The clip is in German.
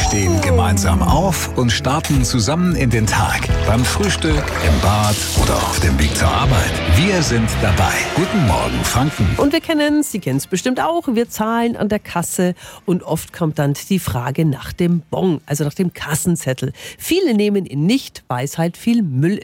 stehen gemeinsam auf und starten zusammen in den Tag. Beim Frühstück, im Bad oder auf dem Weg zur Arbeit. Wir sind dabei. Guten Morgen, Franken. Und wir kennen es, Sie kennen es bestimmt auch, wir zahlen an der Kasse und oft kommt dann die Frage nach dem Bon, also nach dem Kassenzettel. Viele nehmen ihn nicht, weil es halt viel Müll